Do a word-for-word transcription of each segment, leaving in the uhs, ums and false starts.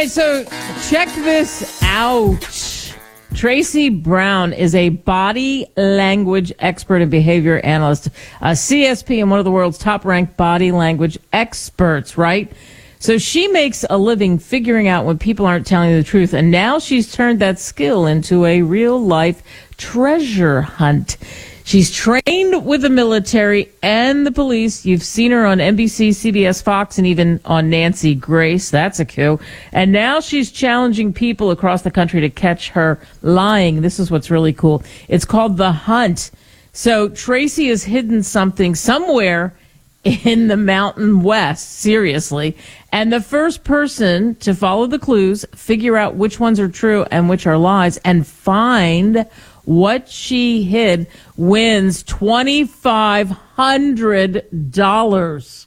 right, so check this out. Tracy Brown is a body language expert and behavior analyst, a C S P, and one of the world's top-ranked body language experts, right? So she makes a living figuring out when people aren't telling the truth, and now she's turned that skill into a real-life treasure hunt. She's trained with the military and the police. You've seen her on N B C, C B S, Fox, and even on Nancy Grace. That's a coup. And now she's challenging people across the country to catch her lying. This is what's really cool. It's called The Hunt. So Tracy has hidden something somewhere in the Mountain West, seriously. And the first person to follow the clues, figure out which ones are true and which are lies, and find what she hid wins twenty-five hundred dollars.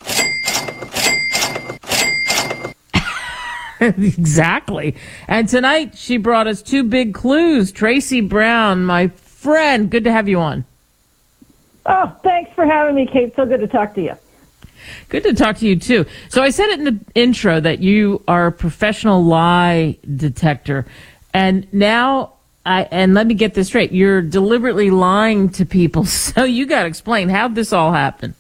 Exactly. And tonight she brought us two big clues. Tracy Brown, my friend, good to have you on. Oh, thanks for having me, Kate. So good to talk to you. Good to talk to you, too. So I said it in the intro that you are a professional lie detector. And now, I, and let me get this straight, you're deliberately lying to people. So you got to explain, how'd this all happen?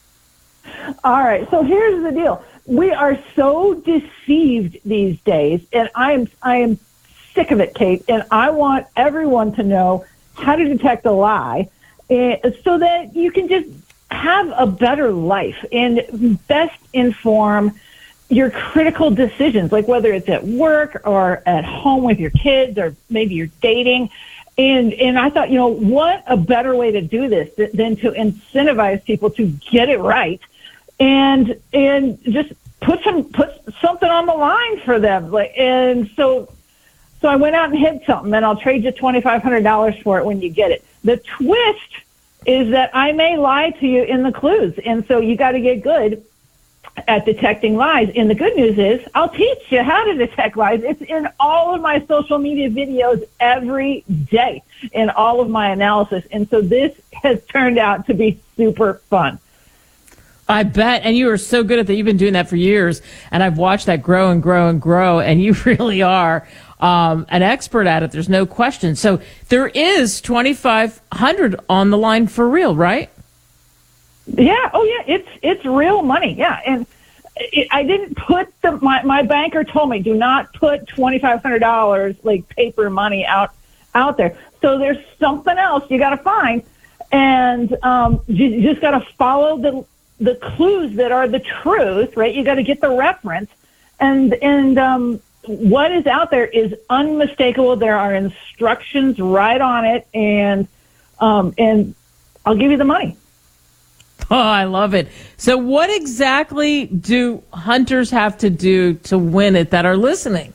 All right. So here's the deal. We are so deceived these days, and I am, I am sick of it, Kate. And I want everyone to know how to detect a lie uh, so that you can just have a better life and best inform your critical decisions, like whether it's at work or at home with your kids or maybe you're dating. And and I thought, you know, what a better way to do this th- than to incentivize people to get it right and and just put some put something on the line for them. Like, and so so I went out and hid something, and I'll trade you twenty-five hundred dollars for it when you get it. The twist is that I may lie to you in the clues. And so you got to get good at detecting lies. And the good news is I'll teach you how to detect lies. It's in all of my social media videos every day in all of my analysis. And so this has turned out to be super fun. I bet. And you are so good at that. You've been doing that for years. And I've watched that grow and grow and grow. And you really are um, an expert at it. There's no question. So there is twenty-five hundred on the line for real, right? Yeah. Oh, yeah. It's it's real money. Yeah. And it, I didn't put the my, my banker told me do not put twenty-five hundred dollars like paper money out out there. So there's something else you got to find. And um, you, you just got to follow the the clues that are the truth, right? You got to get the reference. And and um, what is out there is unmistakable. There are instructions right on it. And um, and I'll give you the money. Oh, I love it. So what exactly do hunters have to do to win it that are listening?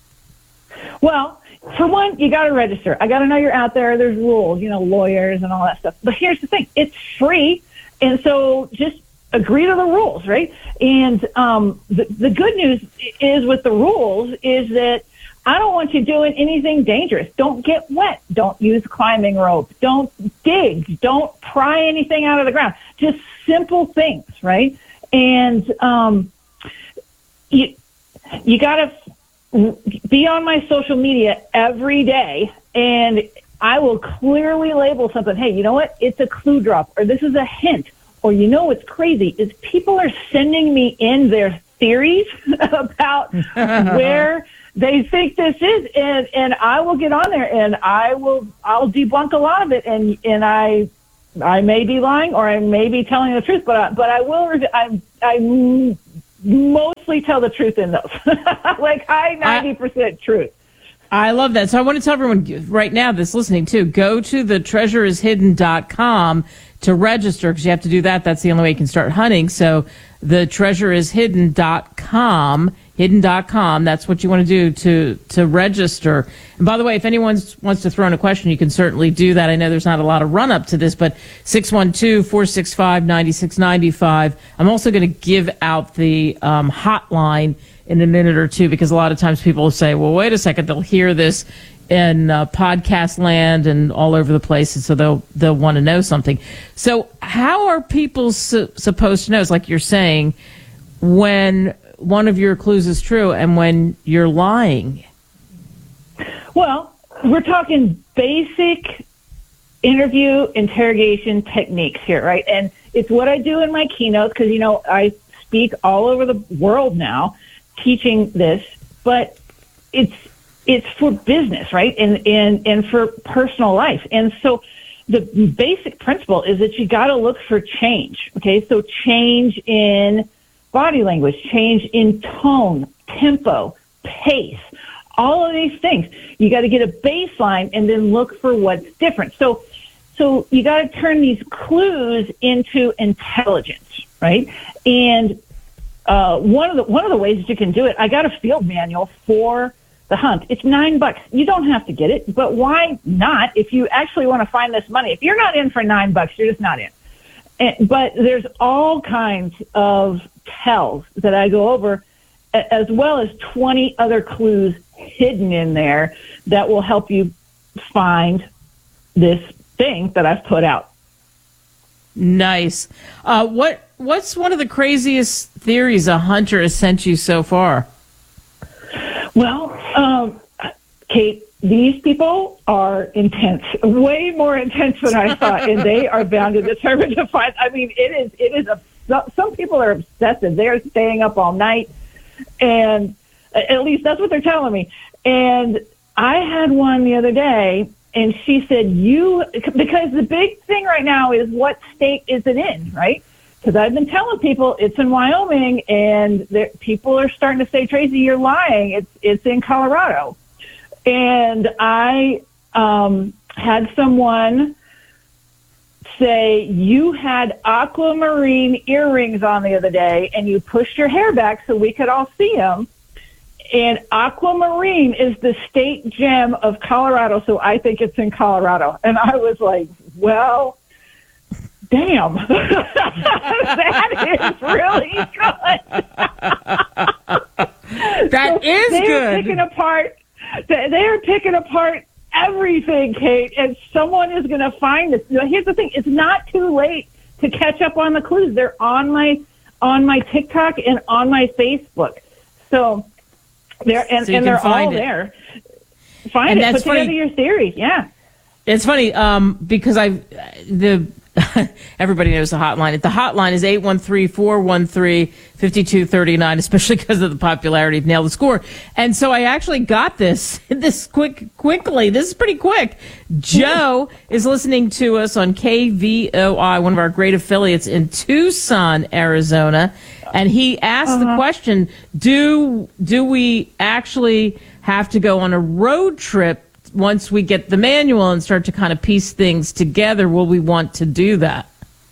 Well, for one, you got to register. I got to know you're out there. There's rules, you know, lawyers and all that stuff. But here's the thing. It's free. And so just agree to the rules, right? And um, the, the good news is with the rules is that I don't want you doing anything dangerous. Don't get wet. Don't use climbing rope. Don't dig. Don't pry anything out of the ground. Just simple things, right? And um, you you got to be on my social media every day, and I will clearly label something. Hey, you know what? It's a clue drop, or this is a hint. Or you know what's crazy is people are sending me in their theories about where they think this is, and, and I will get on there and I will I'll debunk a lot of it, and and I I may be lying or I may be telling the truth, but I, but I will I I mostly tell the truth in those, like high ninety percent truth. I love that. So I want to tell everyone right now that's listening too, go to the treasure is hidden dot com to register, because you have to do that. That's the only way you can start hunting. So the treasure is hidden dot com, hidden dot com. That's what you want to do to, to register. And by the way, if anyone wants to throw in a question, you can certainly do that. I know there's not a lot of run up to this, but six one two, four six five, nine six nine five. I'm also going to give out the um, hotline in a minute or two, because a lot of times people will say, well, wait a second, they'll hear this in uh, podcast land and all over the place, and so they'll they'll want to know something. So how are people su- supposed to know? It's like you're saying, when one of your clues is true and when you're lying? Well, we're talking basic interview interrogation techniques here, right? And it's what I do in my keynotes because, you know, I speak all over the world now teaching this, but it's it's for business, right? And and and for personal life. And so the basic principle is that you got to look for change. Okay, so change in body language, change in tone, tempo, pace, all of these things. You got to get a baseline and then look for what's different. So, so you got to turn these clues into intelligence, right? And uh, one of the one of the ways that you can do it, I got a field manual for the hunt. It's nine bucks. You don't have to get it, but why not? If you actually want to find this money, if you're not in for nine bucks, you're just not in. And, but there's all kinds of tells that I go over, as well as twenty other clues hidden in there that will help you find this thing that I've put out. Nice. Uh, what What's one of the craziest theories a hunter has sent you so far? Well, um, Kate, these people are intense, way more intense than I thought, and they are bound and determined to find. I mean, it is, it is, a, some people are obsessive. They're staying up all night, and at least that's what they're telling me. And I had one the other day, and she said, you, because the big thing right now is what state is it in, right? Because I've been telling people it's in Wyoming, and people are starting to say, Tracy, you're lying. It's it's in Colorado. And I um, had someone say, you had aquamarine earrings on the other day, and you pushed your hair back so we could all see them. And aquamarine is the state gem of Colorado, so I think it's in Colorado. And I was like, well, damn, that is really good. That so is they good. Are picking apart, they are picking apart everything, Kate, and someone is going to find this. Here's the thing: it's not too late to catch up on the clues. They're on my on my TikTok and on my Facebook. So they're and, so and they're all it. there. Find and it. That's Put funny. together your theory. Yeah, it's funny um, because I the. Everybody knows the hotline. The hotline is eight one three, four one three, five two three nine, especially because of the popularity of Nail the Score. And so I actually got this this quick quickly. This is pretty quick. Joe is listening to us on K V O I, one of our great affiliates in Tucson, Arizona. And he asked uh-huh. the question, do do we actually have to go on a road trip once we get the manual and start to kind of piece things together? Will we want to do that?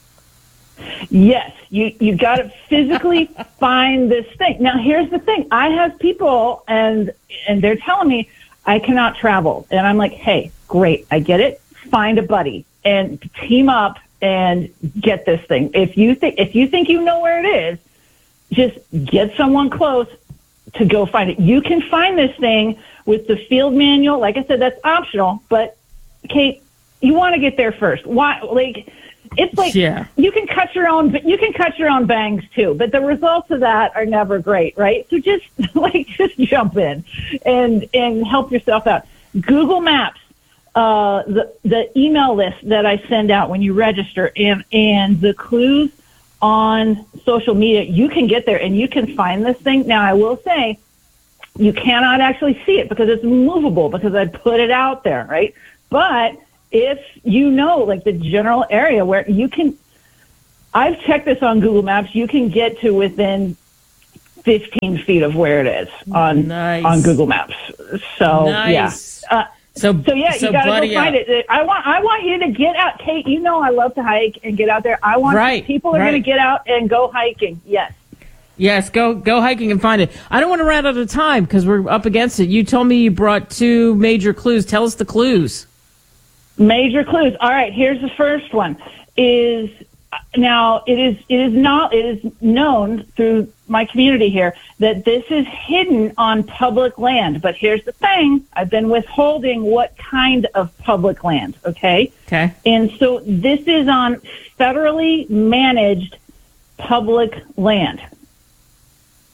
Yes, you you got to physically find this thing. Now, here's the thing: I have people, and and they're telling me I cannot travel, and I'm like, hey, great, I get it. Find a buddy and team up and get this thing. If you think if you think you know where it is, just get someone close to go find it. You can find this thing with the field manual. Like I said, that's optional, but Kate, you want to get there first. Why? Like, it's like yeah. you can cut your own, you can cut your own bangs too, but the results of that are never great, right? So just like, just jump in and, and help yourself out. Google Maps, uh, the, the email list that I send out when you register, and, and the clues on social media, you can get there and you can find this thing. Now, I will say, you cannot actually see it because it's movable, because I put it out there, right? But if you know, like, the general area where you can, I've checked this on Google Maps, you can get to within fifteen feet of where it is on nice. on Google Maps. So, nice. yeah. Uh, So, so yeah, so you got to go find up. it. I want, I want you to get out, Kate. You know, I love to hike and get out there. I want right, people are right. going to get out and go hiking. Yes, yes, go go hiking and find it. I don't want to run out of time because we're up against it. You told me you brought two major clues. Tell us the clues. Major clues. All right, here's the first one. Is now it is it is not it is known through my community here that this is hidden on public land. But here's the thing: I've been withholding what kind of public land. Okay. Okay. And so this is on federally managed public land.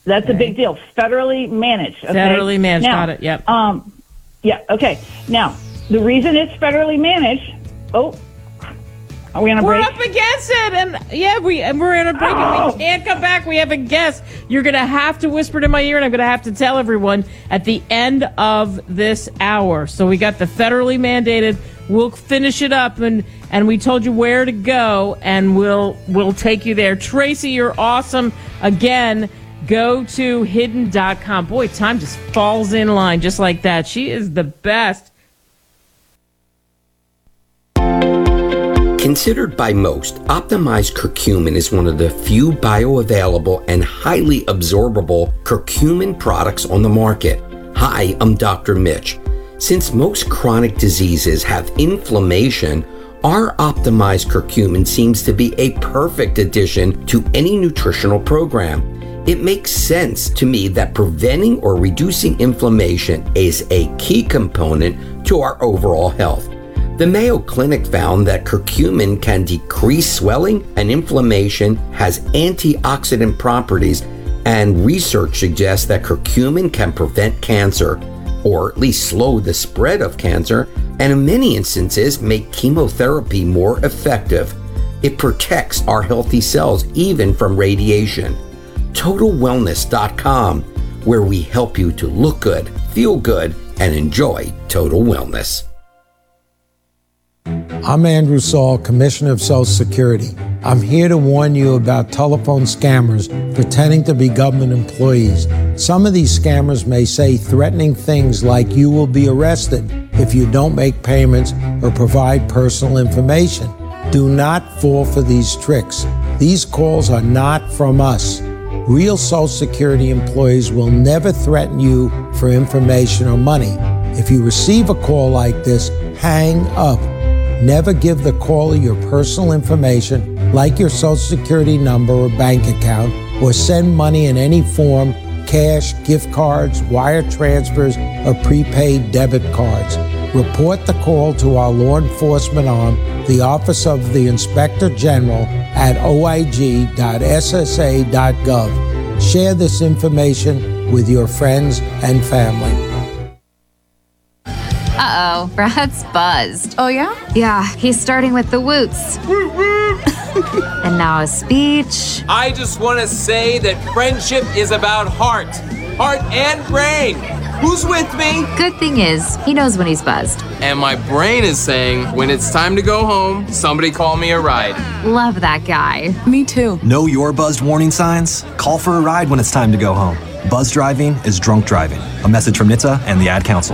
That's okay. a big deal. Federally managed. Okay? Federally managed. Now, Got it. Yep. Um, yeah. Okay. Now, the reason it's federally managed. Oh, are we on a we're break? up against it, and yeah, we and we're in a break, oh. and we can't come back. We have a guest. You're going to have to whisper it in my ear, and I'm going to have to tell everyone at the end of this hour. So we got the federally mandated. We'll finish it up, and, and we told you where to go, and we'll we'll take you there. Tracy, you're awesome. Again, go to hidden dot com. Boy, time just falls in line just like that. She is the best. Considered by most, optimized curcumin is one of the few bioavailable and highly absorbable curcumin products on the market. Hi, I'm Doctor Mitch. Since most chronic diseases have inflammation, our optimized curcumin seems to be a perfect addition to any nutritional program. It makes sense to me that preventing or reducing inflammation is a key component to our overall health. The Mayo Clinic found that curcumin can decrease swelling and inflammation, has antioxidant properties, and research suggests that curcumin can prevent cancer, or at least slow the spread of cancer, and in many instances make chemotherapy more effective. It protects our healthy cells even from radiation. Total Wellness dot com, where we help you to look good, feel good, and enjoy total wellness. I'm Andrew Saul, Commissioner of Social Security. I'm here to warn you about telephone scammers pretending to be government employees. Some of these scammers may say threatening things like you will be arrested if you don't make payments or provide personal information. Do not fall for these tricks. These calls are not from us. Real Social Security employees will never threaten you for information or money. If you receive a call like this, hang up. Never give the caller your personal information, like your Social Security number or bank account, or send money in any form, cash, gift cards, wire transfers, or prepaid debit cards. Report the call to our law enforcement arm, the Office of the Inspector General, at o i g dot s s a dot gov. Share this information with your friends and family. Uh-oh, Brad's buzzed. Oh, yeah? Yeah, he's starting with the woots. And now a speech. I just want to say that friendship is about heart. Heart and brain. Who's with me? Good thing is, he knows when he's buzzed. And my brain is saying, when it's time to go home, somebody call me a ride. Love that guy. Me too. Know your buzzed warning signs? Call for a ride when it's time to go home. Buzz driving is drunk driving. A message from N H T S A and the Ad Council.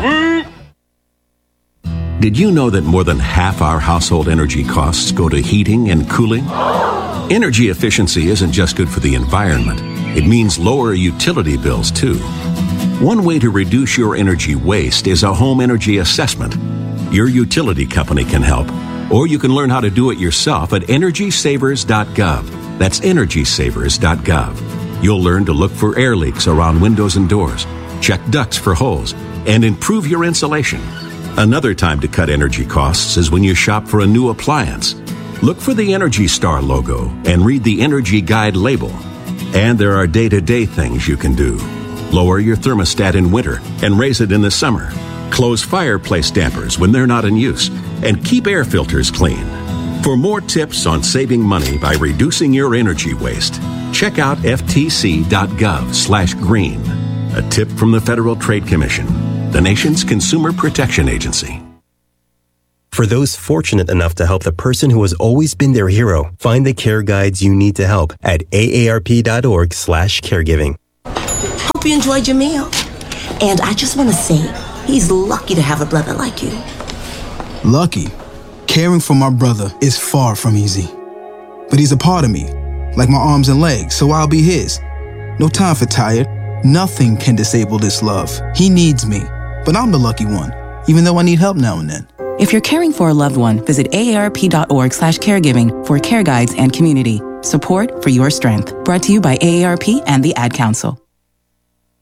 Did you know that more than half our household energy costs go to heating and cooling? Energy efficiency isn't just good for the environment. It means lower utility bills, too. One way to reduce your energy waste is a home energy assessment. Your utility company can help, or you can learn how to do it yourself at energy savers dot gov. That's energy savers dot gov. You'll learn to look for air leaks around windows and doors, check ducts for holes, and improve your insulation. Another time to cut energy costs is when you shop for a new appliance. Look for the Energy Star logo and read the Energy Guide label. And there are day-to-day things you can do. Lower your thermostat in winter and raise it in the summer. Close fireplace dampers when they're not in use. And keep air filters clean. For more tips on saving money by reducing your energy waste, check out ftc.gov slash green. A tip from the Federal Trade Commission, the nation's consumer protection agency. For those fortunate enough to help the person who has always been their hero, find the care guides you need to help at aarp.org slash caregiving. Hope you enjoyed your meal. And I just want to say, he's lucky to have a brother like you. Lucky? Caring for my brother is far from easy. But he's a part of me, like my arms and legs, so I'll be his. No time for tired. Nothing can disable this love. He needs me, but I'm the lucky one, even though I need help now and then. If you're caring for a loved one, visit aarp.org slash caregiving for care guides and community. Support for your strength. Brought to you by A A R P and the Ad Council.